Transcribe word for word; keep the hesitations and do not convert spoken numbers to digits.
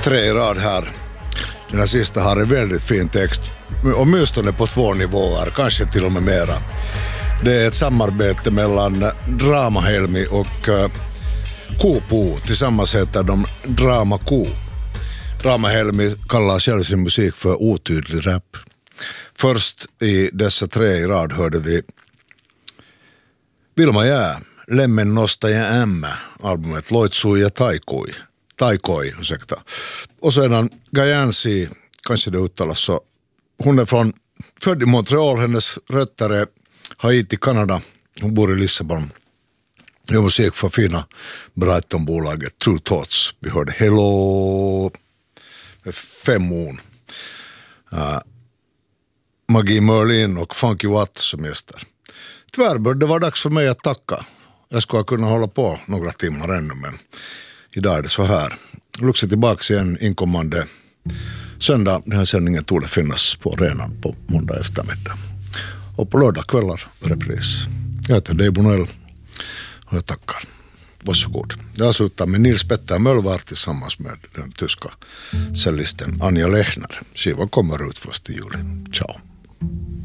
tre i rad här. Den här sista har en väldigt fin text. Åtminstone på två nivåer, kanske till och med mera. Det är ett samarbete mellan Drama Helmi och uh, Kopo. Tillsammans heter de Drama Ko. Drama Helmi kallar själv sin musik för otydlig rap. Först i dessa tre i rad hörde vi Vilma Jää, Lemmen nostaja ämmä, albumet Loitsuja Taikoi. Taikoi, ursäkta. Och sedan Gayansi, kanske det uttalas så. Hon är från, född i Montreal, hennes rötter är Haiti, Kanada. Hon bor i Lissabon. Gör musik för fina Brighton-bolaget True Thoughts. Vi hörde Hello med fem ord. Uh, Maggie Merlin och Funky Watt som gäster. Tyvärr bör det vara dags för mig att tacka. Jag skulle kunna hålla på några timmar ännu, men idag är det så här. Luxe tillbaka igen inkommande söndag. Den här sändningen torde finnas på arenan på måndag eftermiddag. Och på lördag kvällar repris. Jag heter Dave Bonell och jag tackar. Varsågod. Jag slutar med Nils Petter Möllvar tillsammans med den tyska cellisten Anja Lechner. Skivan kommer ut första juli. Ciao.